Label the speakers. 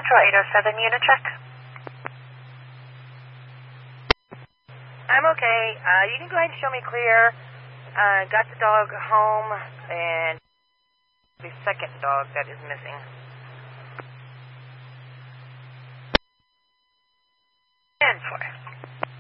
Speaker 1: Central 807 unit check.
Speaker 2: I'm okay. You can go ahead and show me clear. Got the dog home, and the second dog that is missing.